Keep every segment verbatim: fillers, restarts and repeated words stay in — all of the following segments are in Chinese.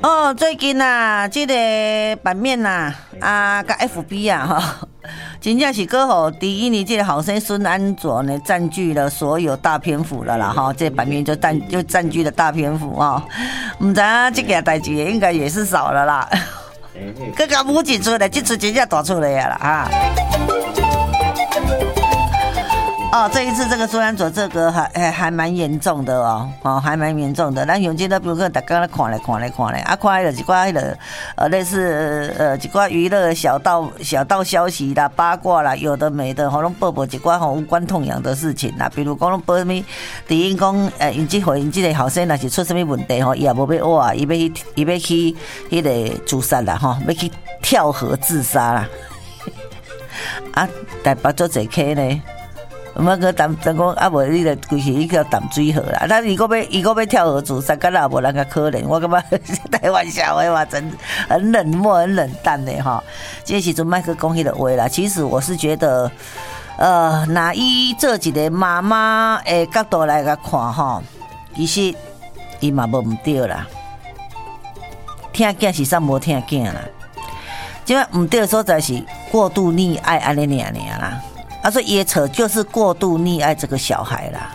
哦，最近啊，这个版面呐、啊，啊，甲 F B 啊，哈，真正是刚好第一年这个好生孙安佐呢，占据了所有大篇幅了啦，哈，这版面就占就占据了大篇幅啊，唔知啊，这个代志应该也是少了啦，更加无几出来，这出真正大出来呀啦啊。哦，这一次这个孙安佐这个还还还蛮严重的哦，哦还蛮严重的。咱用这个比如说大家咧看来看来看来，啊看了一寡迄个呃类似呃一寡娱乐小道小道消息啦、八卦啦，有的没的，吼拢报报一寡吼无关痛痒的事情啦。比如讲拢报什么，第一讲呃因这回因这个后生若是出什么问题吼，伊也无要挖，伊要去伊要去迄个自杀啦吼，要去跳河自杀啦。啊，台北做这 K 呢？毋好个淡淡讲啊，无你著规气伊叫淡水河啦。咱伊个要伊个要跳河自杀，敢若无人个可能。我感觉开玩笑的话，真很冷漠、很冷淡的哈。这时阵麦克讲迄个话啦，其实我是觉得，呃，拿以这一个妈妈的角度来甲看吼，其实伊嘛无毋对啦。疼囝是啥无疼囝啦？即摆毋对的所在是过度溺爱安尼尔尔啦。他说：“耶扯就是过度溺爱这个小孩啦。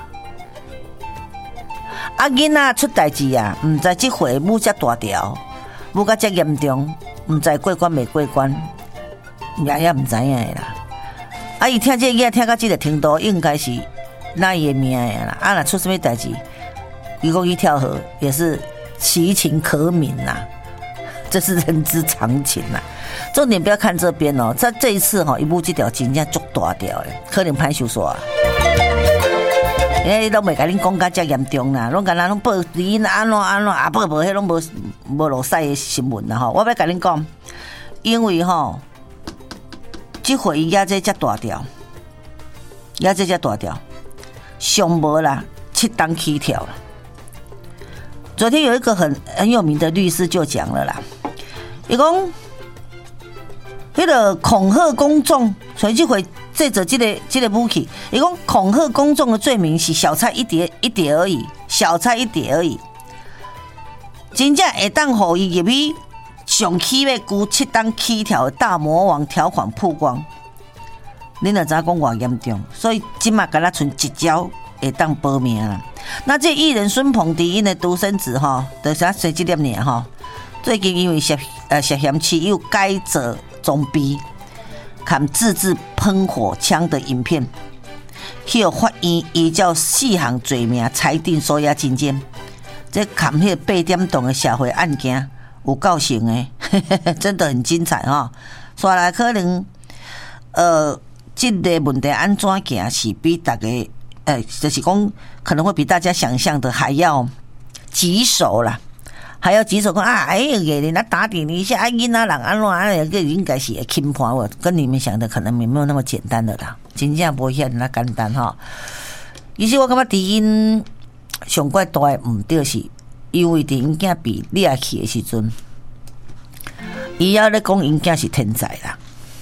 啊，囡仔出代志啊，唔知这回母遮大条，母甲遮严重，唔知过关未过关，也也唔知影的啦。啊，伊听这个听到这个程度，应该是那伊的命的啦。啊，若出什么代志，伊讲伊跳河也是其情可悯呐、啊，这是人之常情呐、啊。”重点不要看这边哦，在这一次哈、哦，一部这条真正足大条的，可能歹收煞啊。因为拢袂甲恁讲甲遮严重啦，拢甲咱拢报因安怎安怎，啊报无迄拢无无落屎的新闻啦吼。我要甲恁讲，因为吼，这回伊也这遮大条，也这遮大条，上无啦，七档起跳了。昨天有一个很很有名的律师就讲了啦，伊讲。迄个恐吓公众，所以这回这则这个这个武器，伊讲恐吓公众的罪名是小菜一碟一碟而已，小菜一碟而已。真正会当互伊入去上起要估七档起条的大魔王条款曝光，恁就知讲偌严重，所以即马敢若剩一招会当保命啦。那这艺人孙鹏迪因的独生子吼，就是啊生这粒年吼，最近因为涉呃涉嫌持有该者。装逼，看自制喷火枪的影片，去法院依照四项罪名裁定收押进监。这看迄八点档的社会案件有够成的，真的很精彩哈。说来可能，呃，这个问题安怎行是比大家，呃，就是讲可能会比大家想象的还要棘手啦。还要棘手讲啊，哎，给人家打点一下，哎，囡仔人安怎安，这应该是会轻判我，跟你们想的可能没有那么简单的啦，真正不会遐那简单哈。于是我感觉第一上怪大的唔对是，因为伫因囝被掠去的时阵，伊要咧讲因囝是天才啦。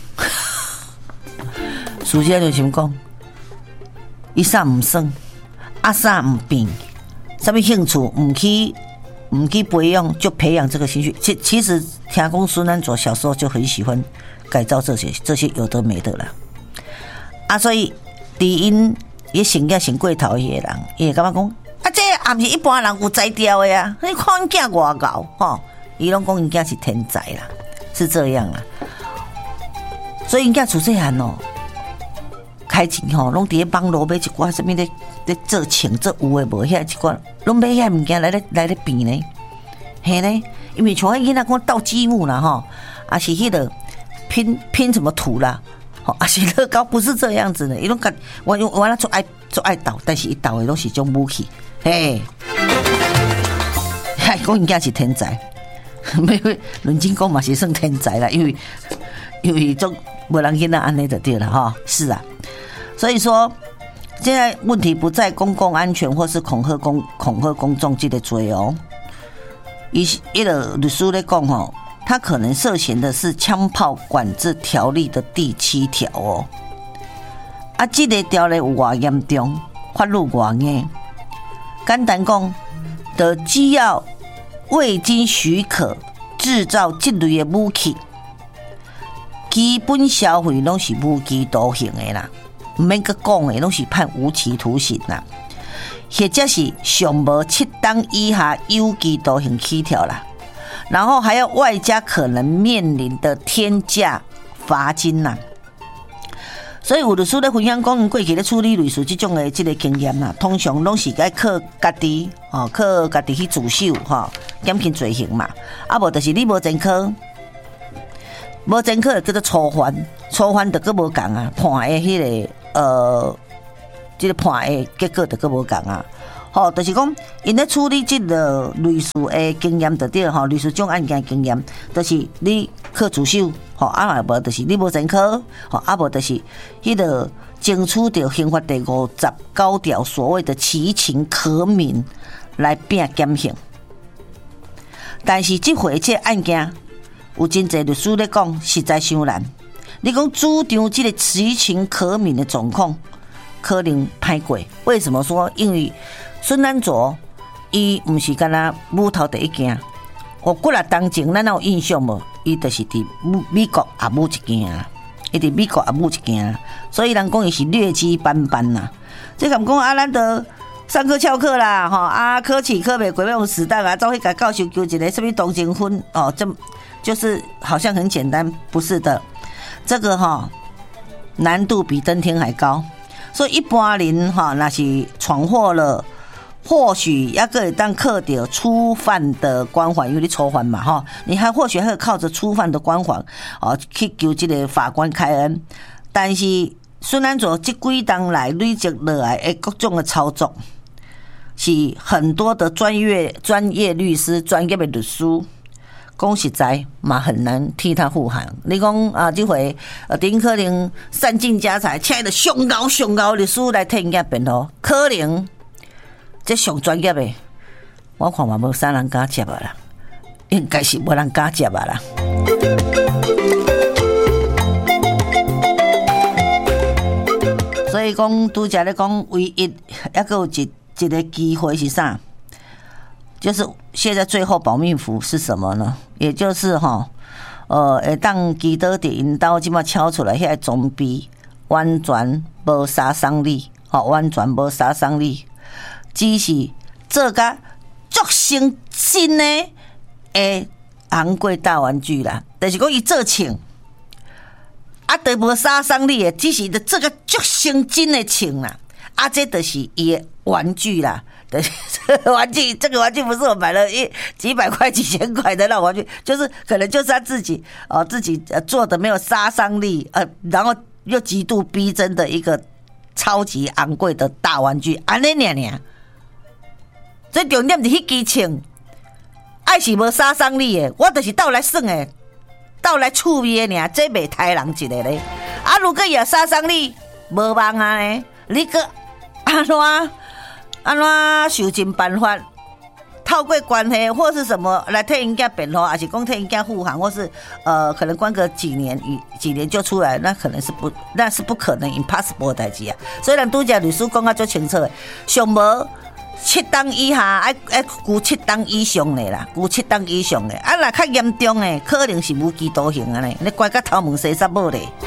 首先就想讲，伊啥唔算，啊啥唔变，什么兴趣唔去。唔去培养，就培养这个兴趣。其其实，听讲孙安佐小时候就很喜欢改造这些这些有的没的啦。啊，所以第因也成也成过头迄个人，伊会感觉讲啊，这也不是一般人有才调的呀。你看因囝偌高吼，伊拢讲因囝是天才啦，是这样啦。所以因囝出细汉哦，开钱吼，拢伫咧网络买一寡什么咧。咧做穿做有诶无遐一寡，拢买遐物件来咧来咧变呢，嘿呢，因为像迄囡仔讲斗积木啦吼，啊是迄个拼拼什么图啦，吼啊是乐高，不是这样子的，伊拢甲我我那做爱做爱斗，但是伊斗诶拢是种武器，嘿，还讲人家是天才，没有论真讲嘛是算天才啦，因为因为种无人囡仔安尼就对了哈，是啊，所以说。现在问题不在公共安全或是恐吓公恐吓公众这个罪哦，一一个律师在讲吼，他可能涉嫌的是枪炮管制条例的第七条哦。啊，这个条例有多严重，法律多硬，简单讲，就只要未经许可制造这类的武器，基本消费拢是无期徒刑的啦，唔免阁讲的，拢是判无期徒刑啦，或者是上无七档以下有期徒刑起跳啦，然后还要外加可能面临的天价罚金啦。所以有律师咧分享讲，过去咧处理类似这种的这个经验啦，通常拢是该靠家己哦，靠家己去自首吼，减轻罪行嘛。啊，无就是你无前科，无前科就叫做初犯，初犯就佫无共啊，判的迄、那个呃，这个判的结果就佫无共啊。吼，就是讲，因咧处理这个类似的经验就对吼，类似这种案件的经验，就是你靠自首，吼，啊嘛无就是你无前科，吼，啊无就是迄个争取到刑法第五十九条所谓的其情可悯来变减刑。但是这回这案件有真侪律师咧讲，实在伤难。你讲主张这个其情可悯的状况，可能歹过。为什么说？因为孙安卓，伊毋是干那母头第一件。我过来当前，咱有印象无？伊就是伫美国也母一件，伊伫美国也母一件，所以人讲伊是劣迹斑斑呐。即咁讲啊，咱都上课翘课啦，吼啊，考试考袂过，要用死档啊，走去甲教授求一个什么同情分哦，这就是好像很简单，不是的，这个哈难度比登天还高。所以一般人哈，那是闯祸了。或许也可以当克到初犯的光环，因为你初犯嘛，哈，你还或许还靠着初犯的光环哦去求这个法官开恩。但是孙安佐这几档来累积落来的各种的操作，是很多的专业专业律师、专业的律师，讲实在嘛很难替他护航。你讲啊，这回呃，顶可能散尽家财，请的上高上高律师来替人家辩护，可能。这上专业的，我看嘛无啥人敢接啊啦，应该是无人敢接啊啦。所以讲，拄则咧讲，唯一还有一一个机会是啥？就是现在最后保命符是什么呢？也就是哈，呃，会当记得伫因兜即马敲出来遐装逼，完全无杀伤力，吼，完全无杀伤力。只是做甲足成真的诶昂贵大玩具啦，但是讲伊做穿，啊，都无杀伤力诶，只是的做甲足成真的穿啦，啊，这就是伊的玩具啦。对，玩具这个玩具不是我买了一几百块、几千块的那种玩具，就是可能就是他自己哦、呃、自己做的没有杀伤力，呃，然后又极度逼真的一个超级昂贵的大玩具，安尼尔尔。所以重点是迄支枪，爱是无杀伤力的，我就是倒来耍的，倒来趣味的尔，这袂杀人一个咧。啊，如果有杀伤力，无望啊咧，你个安怎安怎想尽办法，透过关系或是什么来替人家辩护，还是讲替人家护航，或是呃可能关个几年几年就出来，那可能是不那是不可能 impossible 的代志啊。所以咱拄则律师讲啊足清楚的，上无。七档以下，爱爱估七档以上的啦，估七档以上的，啊，若较严重的，可能是无期徒刑啊咧，你关到头毛洗煞某咧。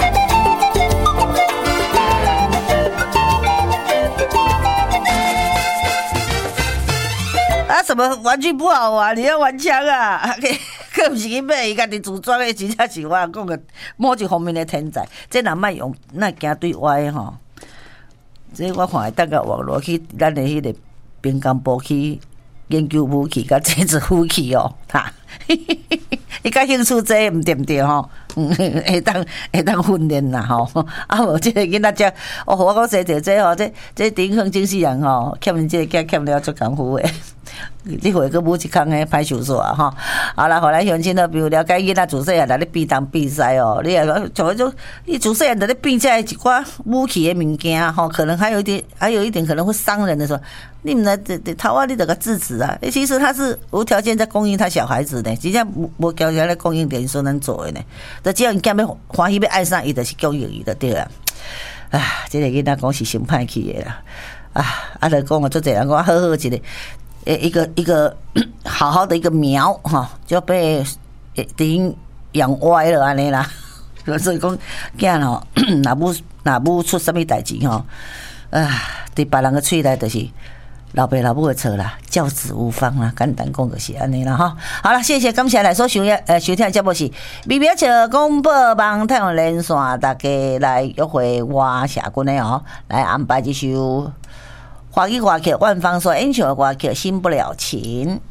啊，什么玩具不好玩？你要玩枪啊？可不是去买伊家己自装的，真正是我讲个某一方面的天才。这若莫用，那惊对歪吼。这我看会当个网络去咱的迄个兵工部去研究武器甲制作武器哦，哈，你甲兴趣这毋对毋对吼？嗯，会当会当训练啦吼。啊，无这个囡仔只，哦，我讲说着这吼，这这顶坑经纪人吼，欠人这个囝欠了足功夫诶。你回个母一空诶歹手煞吼，好啦，后来乡亲都比如了解囡仔自细汉来咧比当比赛哦，你也讲像迄种，伊自细汉在咧比赛一寡武器诶物件吼，可能还有一点，还有一点可能会伤人的时候，你们来得得头啊，你得个制止啊！其实他是无条件在供应他小孩子的，真正无无条件来供应连孙能做的呢。就只要你囝要欢喜要爱上伊，就是供应伊就对啦。啊，这个囡仔讲是心歹去的啦。啊，啊，就讲啊，做侪人讲好好一个。 诶一个一个好好的一个苗哈，就被顶养歪了安尼啦。所以讲囝吼，若母若母出什么代志吼，啊，伫别人个喙内就是老爸老母的错啦，教子无方啦，简单讲就是安尼啦哈。好了，谢谢，感谢来所收呃收听的节目是微微笑广播网太阳连线，大家来约会我社群的哦，来安排一首华语歌曲万芳所演唱的歌曲《新不了情》。